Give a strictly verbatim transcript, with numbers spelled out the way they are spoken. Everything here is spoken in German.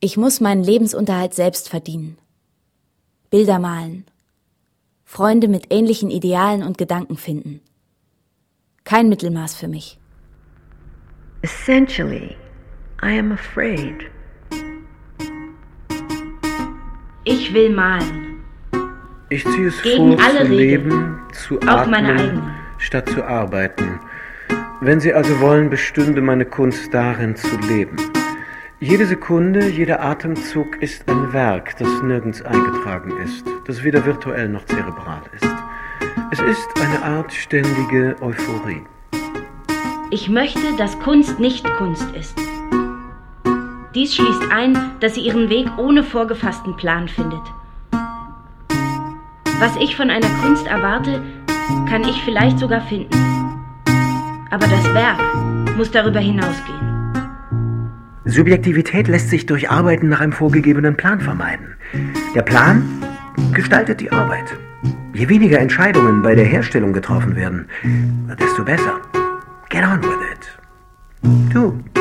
Ich muss meinen Lebensunterhalt selbst verdienen. Bilder malen. Freunde mit ähnlichen Idealen und Gedanken finden. Kein Mittelmaß für mich. Essentially, I am afraid. Ich will malen. Ich ziehe es Gegen vor, alle zu Regeln. leben, zu Auch meine atmen, eigene. statt zu arbeiten. Wenn Sie also wollen, bestünde meine Kunst darin, zu leben. Jede Sekunde, jeder Atemzug ist ein Werk, das nirgends eingetragen ist, das weder virtuell noch zerebral ist. Es ist eine Art ständige Euphorie. Ich möchte, dass Kunst nicht Kunst ist. Dies schließt ein, dass sie ihren Weg ohne vorgefassten Plan findet. Was ich von einer Kunst erwarte, kann ich vielleicht sogar finden. Aber das Werk muss darüber hinausgehen. Subjektivität lässt sich durch Arbeiten nach einem vorgegebenen Plan vermeiden. Der Plan gestaltet die Arbeit. Je weniger Entscheidungen bei der Herstellung getroffen werden, desto besser. Get on with it. Du.